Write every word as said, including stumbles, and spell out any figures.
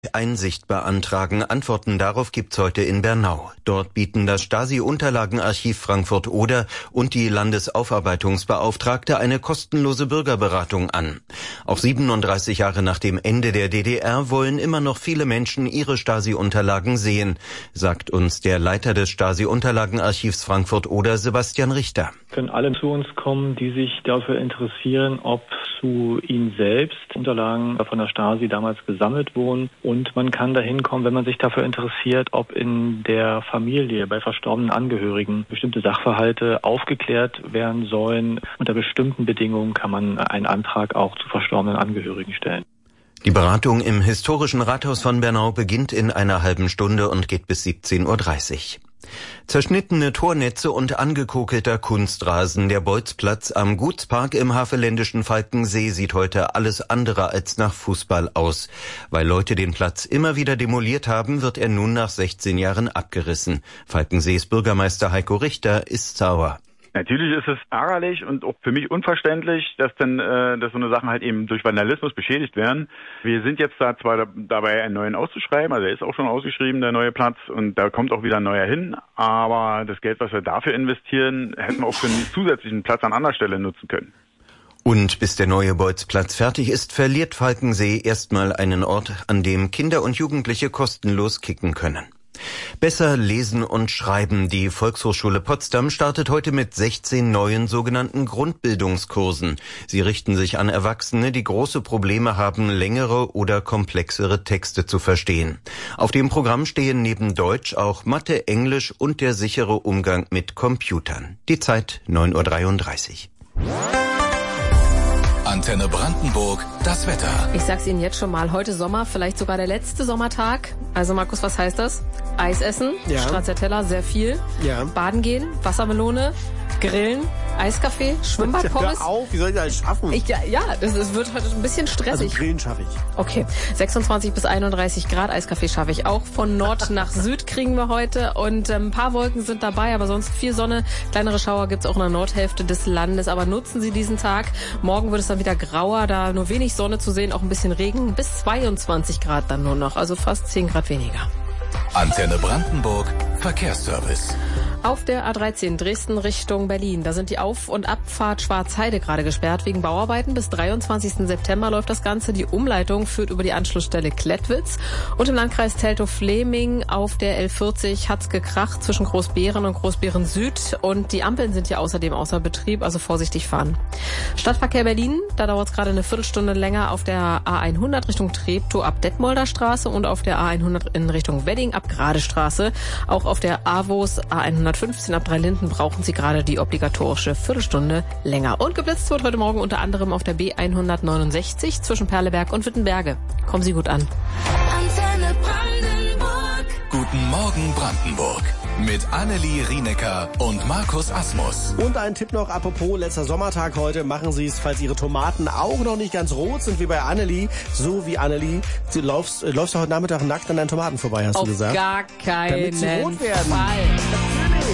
Einsicht beantragen. Antworten darauf gibt's heute in Bernau. Dort bieten das Stasi-Unterlagenarchiv Frankfurt-Oder und die Landesaufarbeitungsbeauftragte eine kostenlose Bürgerberatung an. Auch siebenunddreißig Jahre nach dem Ende der D D R wollen immer noch viele Menschen ihre Stasi-Unterlagen sehen, sagt uns der Leiter des Stasi-Unterlagenarchivs Frankfurt-Oder, Sebastian Richter. Können alle zu uns kommen, die sich dafür interessieren, ob zu ihnen selbst Unterlagen von der Stasi damals gesammelt wurden. Und man kann dahin kommen, wenn man sich dafür interessiert, ob in der Familie bei verstorbenen Angehörigen bestimmte Sachverhalte aufgeklärt werden sollen. Unter bestimmten Bedingungen kann man einen Antrag auch zu verstorbenen Angehörigen stellen. Die Beratung im historischen Rathaus von Bernau beginnt in einer halben Stunde und geht bis siebzehn Uhr dreißig. Zerschnittene Tornetze und angekokelter Kunstrasen. Der Bolzplatz am Gutspark im havelländischen Falkensee sieht heute alles andere als nach Fußball aus. Weil Leute den Platz immer wieder demoliert haben, wird er nun nach sechzehn Jahren abgerissen. Falkensees Bürgermeister Heiko Richter ist sauer. Natürlich ist es ärgerlich und auch für mich unverständlich, dass dann äh, dass so eine Sachen halt eben durch Vandalismus beschädigt werden. Wir sind jetzt da zwar dabei, einen neuen auszuschreiben, also er ist auch schon ausgeschrieben, der neue Platz, und da kommt auch wieder ein neuer hin, aber das Geld, was wir dafür investieren, hätten wir auch für einen zusätzlichen Platz an anderer Stelle nutzen können. Und bis der neue Bolzplatz fertig ist, verliert Falkensee erstmal einen Ort, an dem Kinder und Jugendliche kostenlos kicken können. Besser lesen und schreiben. Die Volkshochschule Potsdam startet heute mit sechzehn neuen sogenannten Grundbildungskursen. Sie richten sich an Erwachsene, die große Probleme haben, längere oder komplexere Texte zu verstehen. Auf dem Programm stehen neben Deutsch auch Mathe, Englisch und der sichere Umgang mit Computern. Die Zeit neun Uhr dreiunddreißig. Antenne Brandenburg, das Wetter. Ich sag's Ihnen jetzt schon mal, heute Sommer, vielleicht sogar der letzte Sommertag. Also Markus, was heißt das? Eis essen, ja. Stracciatella, sehr viel. Ja. Baden gehen, Wassermelone, Grillen, Eiskaffee, Schwimmbad, Pommes. Hör auf, wie soll ich das schaffen? Ich, ja, ja, das, das wird heute ein bisschen stressig. Also Grillen schaffe ich. Okay, sechsundzwanzig bis einunddreißig Grad, Eiskaffee schaffe ich auch. Von Nord nach Süd kriegen wir heute und ähm, ein paar Wolken sind dabei, aber sonst viel Sonne. Kleinere Schauer gibt's auch in der Nordhälfte des Landes, aber nutzen Sie diesen Tag. Morgen wird es dann wieder grauer, da nur wenig Sonne zu sehen, auch ein bisschen Regen. Bis zweiundzwanzig Grad dann nur noch, also fast zehn Grad weniger. Antenne Brandenburg, Verkehrsservice. Auf der A dreizehn Dresden Richtung Berlin, da sind die Auf- und Abfahrt Schwarzheide gerade gesperrt wegen Bauarbeiten. Bis dreiundzwanzigsten September läuft das Ganze. Die Umleitung führt über die Anschlussstelle Klettwitz. Und im Landkreis Teltow-Fläming auf der L vierzig hat's gekracht zwischen Großbeeren und Großbeeren Süd. Und die Ampeln sind hier außerdem außer Betrieb, also vorsichtig fahren. Stadtverkehr Berlin, da dauert's gerade eine Viertelstunde länger auf der A hundert Richtung Treptow ab Detmolder Straße und auf der A hundert in Richtung Wedding ab Gradestraße. Auch auf der A W O S A hundertfünfzehn ab Dreilinden brauchen Sie gerade die obligatorische Viertelstunde länger. Und geblitzt wird heute Morgen unter anderem auf der B hundertneunundsechzig zwischen Perleberg und Wittenberge. Kommen Sie gut an. Antenne Brandenburg. Guten Morgen Brandenburg. Mit Annelie Rienecker und Markus Asmus. Und ein Tipp noch, apropos letzter Sommertag heute, machen Sie es, falls Ihre Tomaten auch noch nicht ganz rot sind wie bei Annelie, so wie Annelie. Du läufst, läufst du heute Nachmittag nackt an deinen Tomaten vorbei, hast Auf du gesagt? Auf gar keinen Damit sie rot werden. Fall.